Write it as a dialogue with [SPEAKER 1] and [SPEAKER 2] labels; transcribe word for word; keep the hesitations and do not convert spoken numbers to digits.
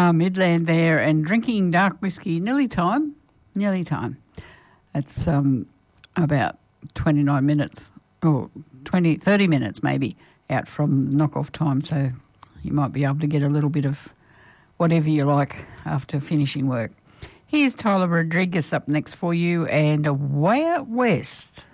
[SPEAKER 1] uh, Midland there, and drinking dark whiskey. Nearly time, nearly time. It's um, about twenty-nine minutes, or twenty, thirty minutes maybe, out from knock-off time, so you might be able to get a little bit of whatever you like after finishing work. Here's Tyler Rodriguez up next for you, and Way Out West.